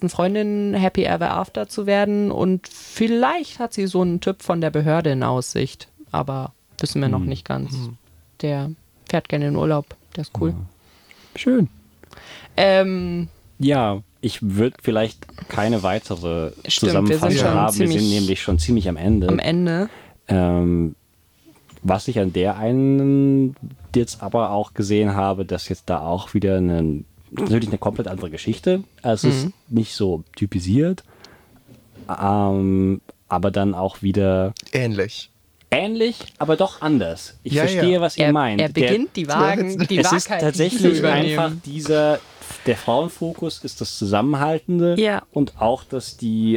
besten Freundin Happy Ever After zu werden und vielleicht hat sie so einen Typ von der Behörde in Aussicht, aber wissen wir noch nicht ganz. Der fährt gerne in Urlaub, der ist cool. Schön. Ja, ich würde vielleicht keine weitere Zusammenfassung haben. Wir sind nämlich schon ziemlich am Ende. Am Ende. Was ich an der einen jetzt aber auch gesehen habe, dass jetzt da auch wieder natürlich eine komplett andere Geschichte. Es ist nicht so typisiert, aber dann auch wieder ähnlich, aber doch anders. Ich verstehe, was ihr meint. Er beginnt die Wahrheit. Es ist tatsächlich einfach der Frauenfokus ist das Zusammenhaltende und auch, dass die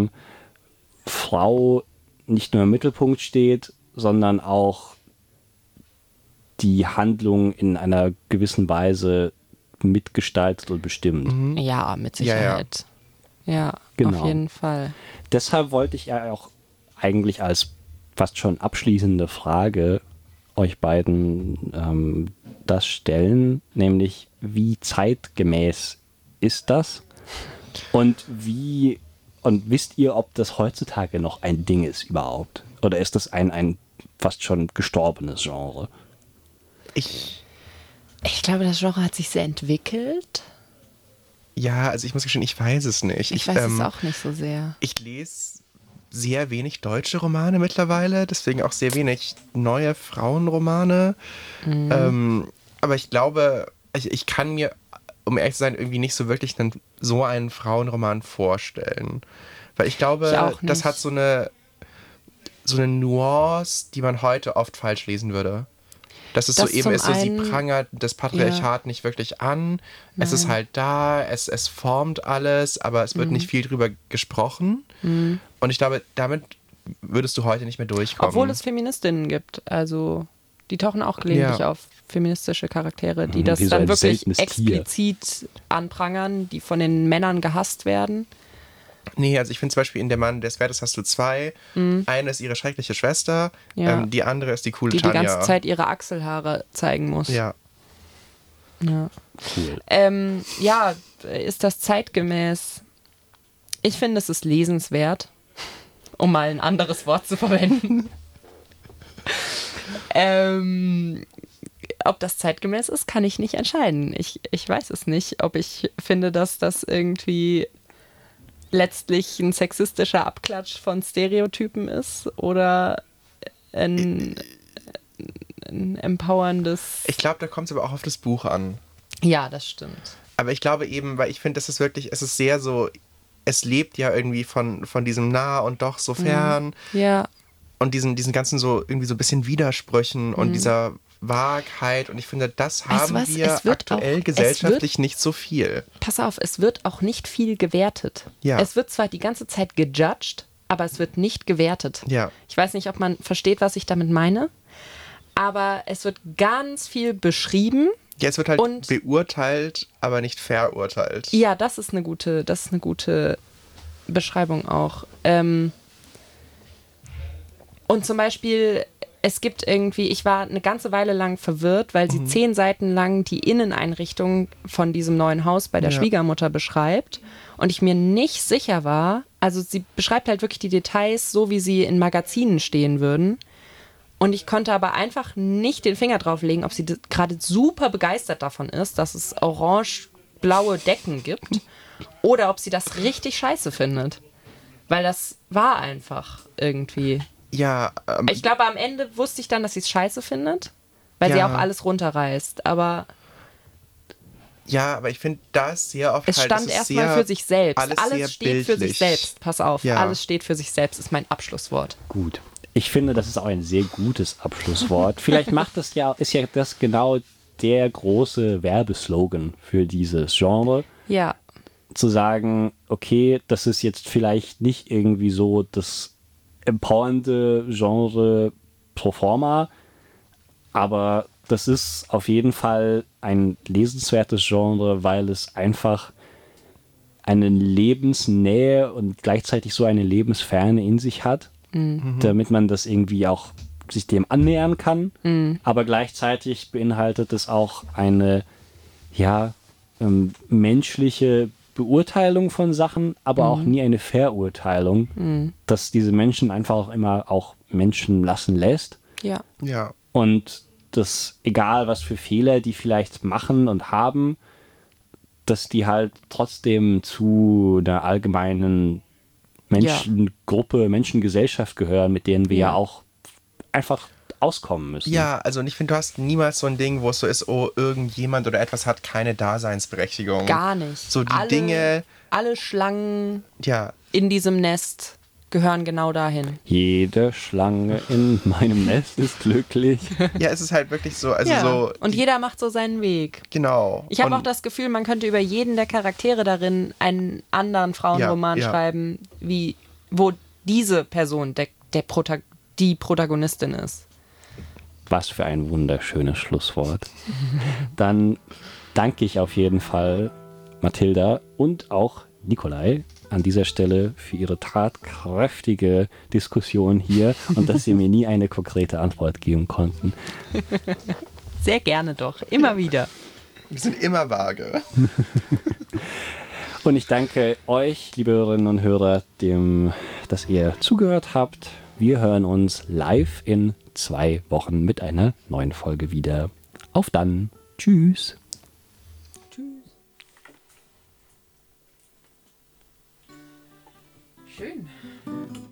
Frau nicht nur im Mittelpunkt steht, sondern auch die Handlung in einer gewissen Weise mitgestaltet und bestimmt. Ja, mit Sicherheit. Ja, genau. Auf jeden Fall. Deshalb wollte ich ja auch eigentlich als fast schon abschließende Frage euch beiden das stellen, nämlich wie zeitgemäß ist das? Und wisst ihr, ob das heutzutage noch ein Ding ist überhaupt? Oder ist das ein fast schon gestorbenes Genre? Ich glaube, das Genre hat sich sehr entwickelt. Ja, also ich muss gestehen, ich weiß es nicht. Ich weiß es auch nicht so sehr. Ich lese sehr wenig deutsche Romane mittlerweile, deswegen auch sehr wenig neue Frauenromane. Aber ich glaube, ich kann mir, um ehrlich zu sein, irgendwie nicht so wirklich so einen Frauenroman vorstellen. Weil ich glaube, das hat so eine Nuance, die man heute oft falsch lesen würde. Dass es das so eben ist, so sie prangert das Patriarchat nicht wirklich an. Nein. Es ist halt da, es formt alles, aber es wird nicht viel drüber gesprochen. Und ich glaube, damit würdest du heute nicht mehr durchkommen. Obwohl es Feministinnen gibt, also die tauchen auch gelegentlich auf, feministische Charaktere, die das dann wirklich explizit anprangern, die von den Männern gehasst werden. Nee, also ich finde zum Beispiel in Der Mann des Wertes hast du zwei. Eine ist ihre schreckliche Schwester, die andere ist die coole Tanja. Die ganze Zeit ihre Achselhaare zeigen muss. Ja. Cool. Ja, ist das zeitgemäß? Ich finde, es ist lesenswert, um mal ein anderes Wort zu verwenden. Ob das zeitgemäß ist, kann ich nicht entscheiden. Ich weiß es nicht, ob ich finde, dass das irgendwie letztlich ein sexistischer Abklatsch von Stereotypen ist oder ein empowerndes... Ich glaube, da kommt es aber auch auf das Buch an. Ja, das stimmt. Aber ich glaube eben, weil ich finde, das ist wirklich, es ist sehr so, es lebt ja irgendwie von diesem nah und doch so fern. Ja. Und diesen ganzen so irgendwie so ein bisschen Widersprüchen und dieser Wahrheit. Und ich finde, das haben wir aktuell gesellschaftlich nicht so viel. Pass auf, es wird auch nicht viel gewertet. Ja. Es wird zwar die ganze Zeit gejudged, aber es wird nicht gewertet. Ja. Ich weiß nicht, ob man versteht, was ich damit meine, aber es wird ganz viel beschrieben. Ja, es wird halt beurteilt, aber nicht verurteilt. Ja, das ist eine gute Beschreibung auch. Und zum Beispiel, es gibt irgendwie, ich war eine ganze Weile lang verwirrt, weil sie 10 Seiten lang die Inneneinrichtung von diesem neuen Haus bei der Schwiegermutter beschreibt und ich mir nicht sicher war, also sie beschreibt halt wirklich die Details so, wie sie in Magazinen stehen würden und ich konnte aber einfach nicht den Finger drauf legen, ob sie gerade super begeistert davon ist, dass es orange-blaue Decken gibt oder ob sie das richtig scheiße findet, weil das war einfach irgendwie... Ja, ich glaube, am Ende wusste ich dann, dass sie es scheiße findet, weil sie auch alles runterreißt, aber... Ja, aber ich finde, das sehr oft es stand erstmal für sich selbst. Alles steht bildlich. Für sich selbst. Pass auf, Ja. Alles steht für sich selbst, ist mein Abschlusswort. Gut. Ich finde, das ist auch ein sehr gutes Abschlusswort. Vielleicht ist ja das genau der große Werbeslogan für dieses Genre. Ja. Zu sagen, okay, das ist jetzt vielleicht nicht irgendwie so das empowernde Genre pro forma, aber das ist auf jeden Fall ein lesenswertes Genre, weil es einfach eine Lebensnähe und gleichzeitig so eine Lebensferne in sich hat, damit man das irgendwie auch sich dem annähern kann, aber gleichzeitig beinhaltet es auch eine menschliche Beurteilung von Sachen, aber auch nie eine Verurteilung, dass diese Menschen einfach auch immer auch Menschen lassen lässt. Ja. Ja. Und das, egal was für Fehler die vielleicht machen und haben, dass die halt trotzdem zu einer allgemeinen Menschengruppe, Menschengesellschaft gehören, mit denen wir ja auch einfach auskommen müssen. Ja, also und ich finde, du hast niemals so ein Ding, wo es so ist, oh, irgendjemand oder etwas hat keine Daseinsberechtigung. Gar nicht. So die Dinge. Alle Schlangen Ja. in diesem Nest gehören genau dahin. Jede Schlange in meinem Nest ist glücklich. Ja, es ist halt wirklich so, also so. Und jeder macht so seinen Weg. Genau. Ich habe Und- auch das Gefühl, man könnte über jeden der Charaktere darin einen anderen Frauenroman schreiben, wo diese Person die Protagonistin ist. Was für ein wunderschönes Schlusswort. Dann danke ich auf jeden Fall Mathilda und auch Nikolai an dieser Stelle für ihre tatkräftige Diskussion hier und dass sie mir nie eine konkrete Antwort geben konnten. Sehr gerne doch, immer wieder. Wir sind immer vage. Und ich danke euch, liebe Hörerinnen und Hörer, dass ihr zugehört habt. Wir hören uns live in 2 Wochen mit einer neuen Folge wieder. Auf dann. Tschüss. Schön.